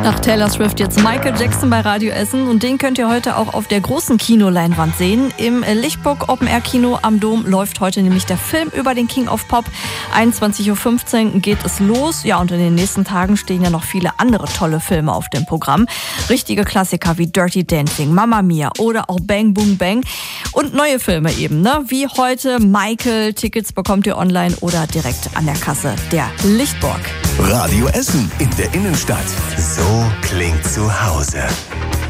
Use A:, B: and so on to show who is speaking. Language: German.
A: Nach Taylor Swift jetzt Michael Jackson bei Radio Essen und den könnt ihr heute auch auf der großen Kinoleinwand sehen. Im Lichtburg Open Air Kino am Dom läuft heute nämlich der Film über den King of Pop. 21.15 Uhr geht es los. Ja, und in den nächsten Tagen stehen ja noch viele andere tolle Filme auf dem Programm. Richtige Klassiker wie Dirty Dancing, Mamma Mia oder auch Bang Boom Bang. Und neue Filme eben, ne? Wie heute Michael. Tickets bekommt ihr online oder direkt an der Kasse der Lichtburg.
B: Radio Essen in der Innenstadt. So klingt zu Hause.